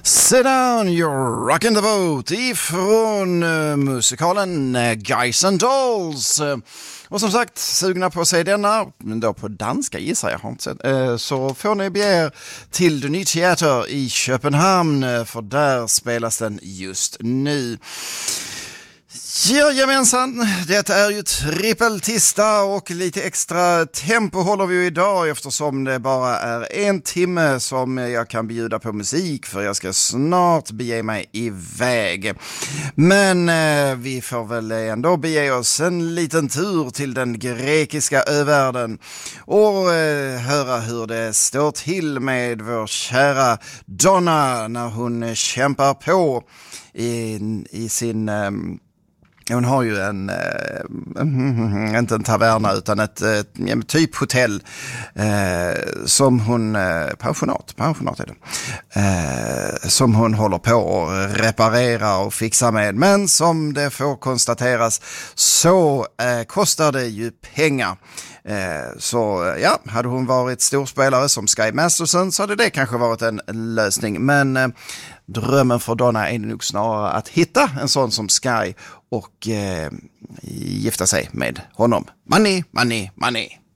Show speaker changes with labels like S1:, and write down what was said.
S1: Sit down, you're rocking the boat ifrån musikalen Guys and Dolls. Och som sagt, sugna på att se denna, men då på danska gissar jag, har inte sett. Så får ni begär till The Ny Teater i Köpenhamn, för där spelas den just nu. Jajamensan, det är ju trippeltista och lite extra tempo håller vi ju idag eftersom det bara är en timme som jag kan bjuda på musik, för jag ska snart bege mig iväg. Men vi får väl ändå bege oss en liten tur till den grekiska övärlden och höra hur det står till med vår kära Donna när hon kämpar på i sin... Hon har ju inte en taverna utan ett typ hotell som hon, pensionat är det, som hon håller på att reparera och fixa med. Men som det får konstateras så kostar det ju pengar. Så ja, hade hon varit storspelare som Sky Masterson så hade det kanske varit en lösning. Men drömmen för Donna är nog snarare att hitta en sån som Sky och gifta sig med honom. Money, money, money.